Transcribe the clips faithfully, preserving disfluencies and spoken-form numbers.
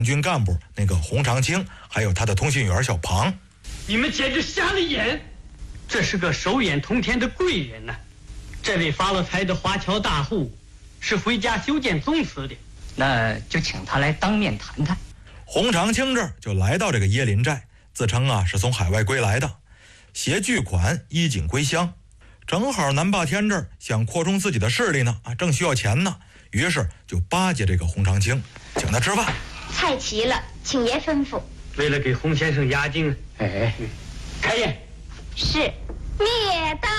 军干部那个洪长青，还有他的通信员小庞。 你们简直瞎了眼！这是个手眼通天的贵人呐、啊！这位发了财的华侨大户是回家修建宗祠的，那就请他来当面谈谈。 洪长青这儿就来到这个椰林寨，自称啊是从海外归来的，携巨款衣锦归乡。正好南霸天这儿想扩充自己的势力呢，啊，正需要钱呢，于是就巴结这个洪长青，请他吃饭。 菜齐了，请爷吩咐。 为了给洪先生压惊，哎，开宴。 是，灭灯。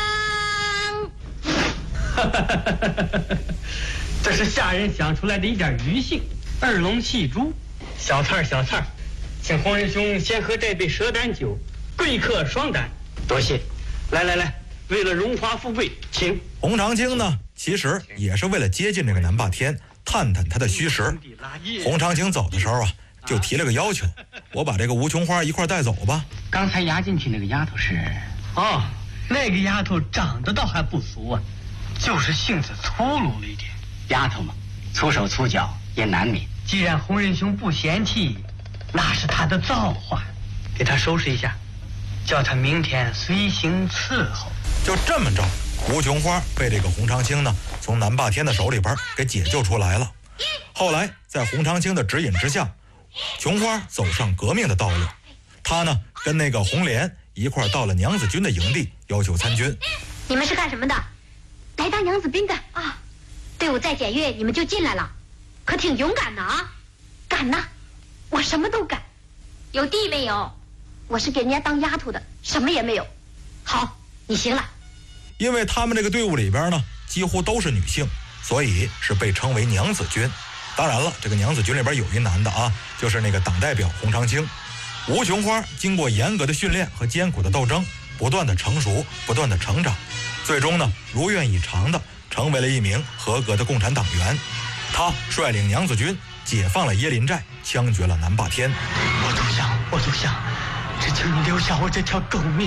这是下人想出来的一点余兴。二龙戏珠，小菜小菜，请洪仁兄先喝这杯蛇胆酒，贵客双胆。多谢。来来来，为了荣华富贵，请。 洪长青呢，其实也是为了接近这个南霸天，探探他的虚实。洪长青走的时候啊，就提了个要求，我把这个吴琼花一块带走吧。 刚才押进去那个丫头是？哦，那个丫头长得倒还不俗啊，就是性子粗鲁了一点。丫头嘛，粗手粗脚也难免。既然洪仁兄不嫌弃，那是他的造化，给他收拾一下，叫他明天随行伺候。 就这么着，吴琼花被这个洪长青呢从南霸天的手里边给解救出来了。后来在洪长青的指引之下，琼花走上革命的道路。他呢跟那个洪莲一块到了娘子军的营地，要求参军。 你们是干什么的？来当娘子兵的啊！队伍再检阅，你们就进来了，可挺勇敢的啊！敢呐，我什么都敢。有地没有？我是给人家当丫头的，什么也没有。好，你行了。 因为他们这个队伍里边呢，几乎都是女性，所以是被称为娘子军。当然了，这个娘子军里边有一男的啊，就是那个党代表洪长青。吴琼花经过严格的训练和艰苦的斗争，不断的成熟，不断的成长，最终呢，如愿以偿的成为了一名合格的共产党员。他率领娘子军解放了椰林寨，枪决了南霸天。 我投降，我投降，只请你留下我这条狗命。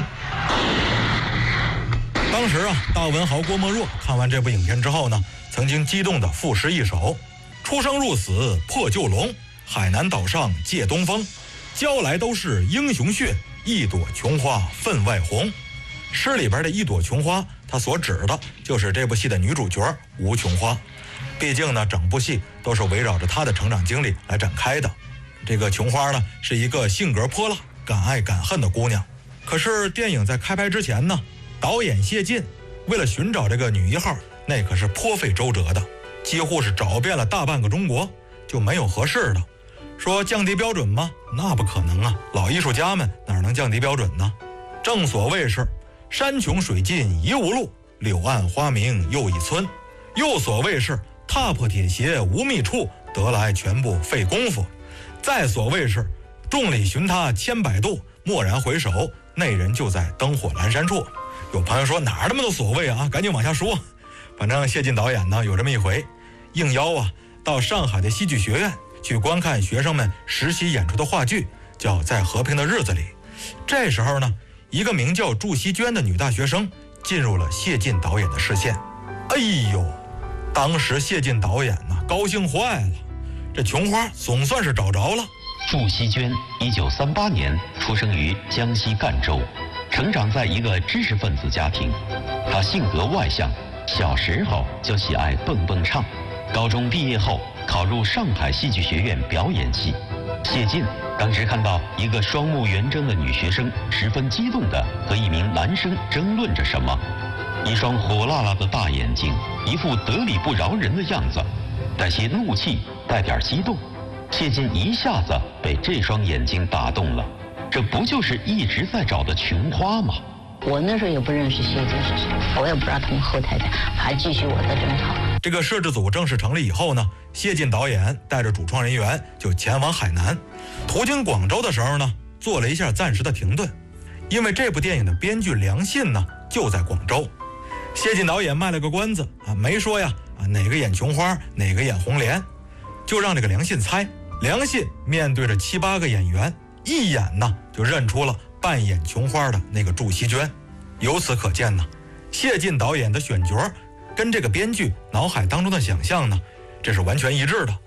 当时啊，大文豪郭沫若看完这部影片之后呢，曾经激动地赋诗一首：出生入死破旧龙，海南岛上借东风，交来都是英雄血，一朵琼花分外红。诗里边的一朵琼花，它所指的就是这部戏的女主角吴琼花。毕竟呢，整部戏都是围绕着她的成长经历来展开的。这个琼花呢，是一个性格泼辣、敢爱敢恨的姑娘。可是电影在开拍之前呢，导演谢晋为了寻找这个女一号，那可是颇费周折的，几乎是找遍了大半个中国，就没有合适的。说降低标准吗？那不可能啊！老艺术家们哪能降低标准呢？正所谓是山穷水尽疑无路，柳暗花明又一村。又所谓是踏破铁鞋无觅处，得来全不费功夫。再所谓是众里寻他千百度，蓦然回首，那人就在灯火阑珊处。有朋友说哪儿那么多所谓啊，赶紧往下说。反正谢晋导演呢有这么一回，应邀啊到上海的戏剧学院去观看学生们实习演出的话剧，叫《在和平的日子里》。这时候呢，一个名叫祝希娟的女大学生进入了谢晋导演的视线。哎呦，当时谢晋导演呢高兴坏了，这琼花总算是找着了。 祝希娟一九三八年出生于江西赣州，成长在一个知识分子家庭。她性格外向，小时候就喜爱蹦蹦唱。高中毕业后考入上海戏剧学院表演系。谢晋当时看到一个双目圆睁的女学生，十分激动地和一名男生争论着什么，一双火辣辣的大眼睛，一副得理不饶人的样子，带些怒气，带点激动。谢晋一下子被这双眼睛打动了，这不就是一直在找的琼花吗？ 我那时候也不认识谢晋是谁，我也不知道他们后台的，还继续我的争吵。 这个摄制组正式成立以后呢，谢晋导演带着主创人员就前往海南。途经广州的时候呢，做了一下暂时的停顿，因为这部电影的编剧梁信呢就在广州。谢晋导演卖了个关子啊，没说呀啊哪个演琼花，哪个演红莲，就让这个梁信猜。梁信面对着七八个演员，一眼呢就认出了扮演琼花的那个祝希娟。由此可见呢，谢晋导演的选角跟这个编剧脑海当中的想象呢，这是完全一致的。